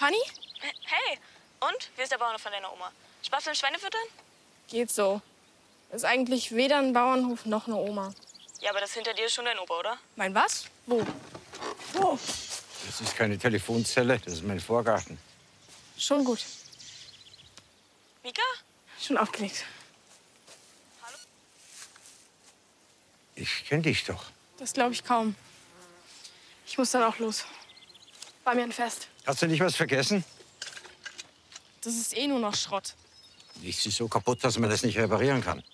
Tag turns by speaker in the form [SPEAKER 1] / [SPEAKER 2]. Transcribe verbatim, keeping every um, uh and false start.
[SPEAKER 1] Fanny?
[SPEAKER 2] Hey, und? Wie ist der Bauernhof von deiner Oma? Spaß beim Schweinefüttern?
[SPEAKER 1] Geht so. Ist eigentlich weder ein Bauernhof noch eine Oma.
[SPEAKER 2] Ja, aber das hinter dir ist schon dein Opa, oder?
[SPEAKER 1] Mein was? Wo? Wo?
[SPEAKER 3] Das ist keine Telefonzelle, das ist mein Vorgarten.
[SPEAKER 1] Schon gut.
[SPEAKER 2] Mika?
[SPEAKER 1] Schon aufgelegt.
[SPEAKER 2] Hallo?
[SPEAKER 3] Ich kenn dich doch.
[SPEAKER 1] Das glaube ich kaum. Ich muss dann auch los. War mir ein Fest.
[SPEAKER 3] Hast du nicht was vergessen?
[SPEAKER 1] Das ist eh nur noch Schrott.
[SPEAKER 3] Ist sie so kaputt, dass man das nicht reparieren kann?